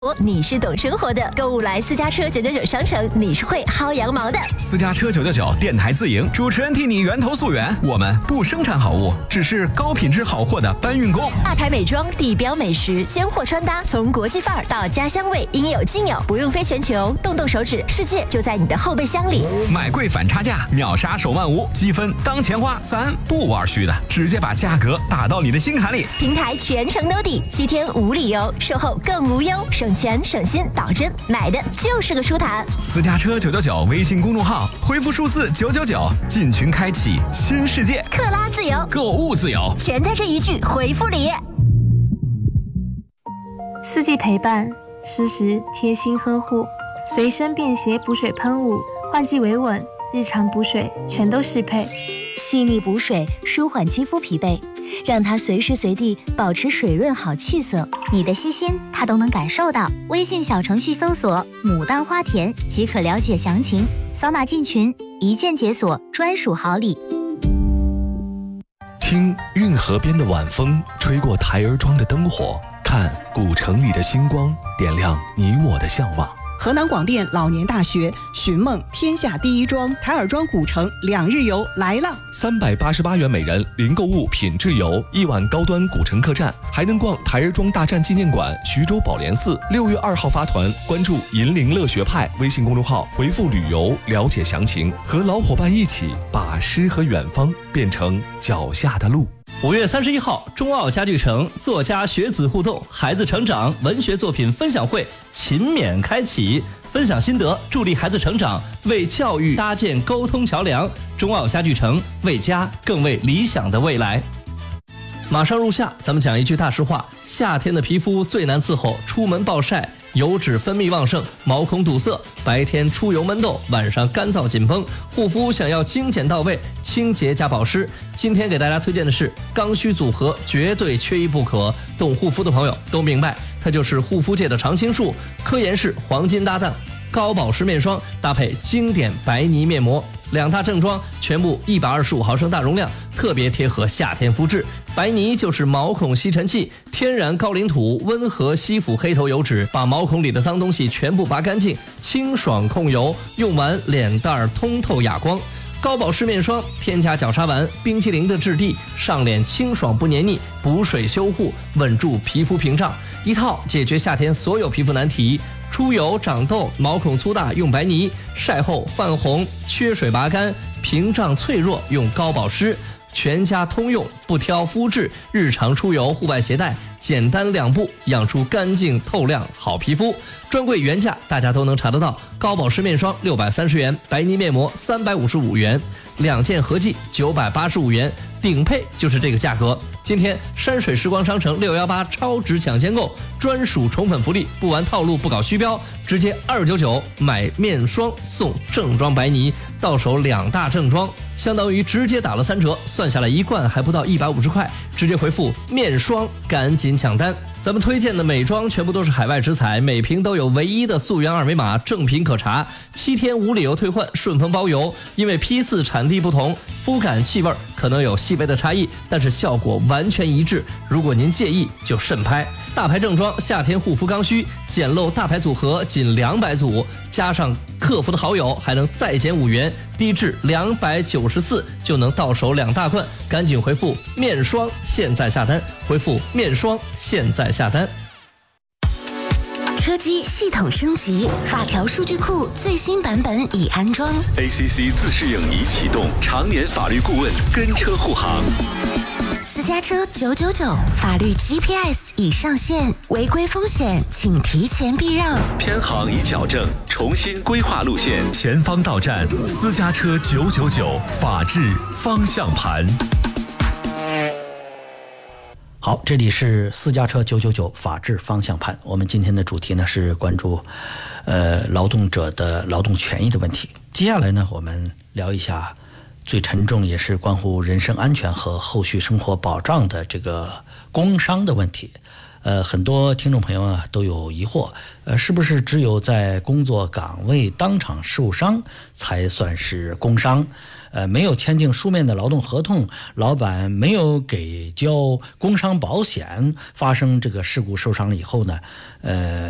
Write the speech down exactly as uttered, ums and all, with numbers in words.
你是懂生活的，购物来私家车九九九商城，你是会薅羊毛的。 私家车九九九电台自营，主持人替你源头溯源。我们不生产好物，只是高品质好货的搬运工。 大牌美妆、地标美食、鲜货穿搭，从国际范儿到家乡味，应有尽有，不用飞全球，动动手指，世界就在你的后备箱里。 买贵反差价，秒杀手万无，积分当钱花，咱不玩虚的，直接把价格打到你的心坎里。 平台全程兜底，七天无理由，售后更无忧，省钱省心。保真买的就是个舒坦。 私家车九九九微信公众号回复数字九九九进群开启新世界， 克拉自由， 购物自由， 全在这一句回复里。 四季陪伴，时时贴心呵护，随身便携补水喷雾，换季维稳，日常补水全都适配。 细腻补水，舒缓肌肤疲惫，让它随时随地保持水润好气色。 你的细心，它都能感受到。微信小程序搜索“牡丹花田”即可了解详情，扫码进群，一键解锁专属好礼。 听运河边的晚风吹过台儿庄的灯火，看古城里的星光点亮你我的向往。 河南广电老年大学寻梦天下第一庄台儿庄古城两日游来了， 三百八十八元每人，零购物品质游，一晚高端古城客栈，还能逛台儿庄大战纪念馆、徐州宝莲寺。六月二号发团，关注银铃乐学派微信公众号，回复旅游了解详情，和老伙伴一起把诗和远方变成脚下的路。 五月三十一号，中奥家具城作家学子互动、孩子成长文学作品分享会勤勉开启，分享心得，助力孩子成长，为教育搭建沟通桥梁。中奥家具城，为家更为理想的未来。马上入夏，咱们讲一句大实话：夏天的皮肤最难伺候，出门暴晒，油脂分泌旺盛，毛孔堵塞，白天出油闷痘，晚上干燥紧绷。护肤想要精简到位，清洁加保湿。今天给大家推荐的是刚需组合，绝对缺一不可。懂护肤的朋友都明白，它就是护肤界的常青树，科颜氏黄金搭档。高保湿面霜搭配经典白泥面膜，两大正装全部一百二十五毫升大容量，特别贴合夏天肤质。白泥就是毛孔吸尘器，天然高岭土，温和吸附黑头油脂，把毛孔里的脏东西全部拔干净，清爽控油，用完脸蛋通透哑光。高保湿面霜添加角鲨烷，冰淇淋的质地，上脸清爽不黏腻，补水修护，稳住皮肤屏障，一套解决夏天所有皮肤难题。出油、长痘、毛孔粗大用白泥，晒后泛红、缺水拔干、屏障脆弱用高保湿，全家通用，不挑肤质，日常出游、户外携带，简单两步养出干净透亮好皮肤。专柜原价大家都能查得到，高保湿面霜六百三十元，白泥面膜三百五十五元，两件合计九百八十五元，顶配就是这个价格。今天山水时光商城六一八超值抢先购，专属宠粉福利，不玩套路不搞虚标，直接二九九买面霜送正装白泥，到手两大正装，相当于直接打了三折，算下来一罐还不到一百五十块，直接回复面霜赶紧抢单。咱们推荐的美妆全部都是海外直采，每瓶都有唯一的溯源二维码，正品可查，七天无理由退换，顺丰包邮。因为批次产地不同，肤感气味可能有细微的差异，但是效果完全一致。如果您介意，就慎拍。大牌正装夏天护肤刚需，简陋大牌组合仅两百组，加上客服的好友还能再减五元，低至两百九十四就能到手两大罐。赶紧回复面霜现在下单，回复面霜现在下单。 车机系统升级，法条数据库最新版本已安装。 A C C 自适应仪启动，常年法律顾问跟车护航。 私家车九九九，法律 G P S 已上线，违规风险请提前避让， 偏航已矫正，重新规划路线。 前方到站，私家车九九九，法治方向盘。 好，这里是私家车九九九法治方向盘。我们今天的主题呢是关注，呃，劳动者的劳动权益的问题。接下来呢，我们聊一下最沉重也是关乎人身安全和后续生活保障的这个工伤的问题。呃，很多听众朋友啊都有疑惑，呃，是不是只有在工作岗位当场受伤才算是工伤？呃，没有签订书面的劳动合同，老板没有给交工伤保险，发生这个事故受伤了以后呢，呃，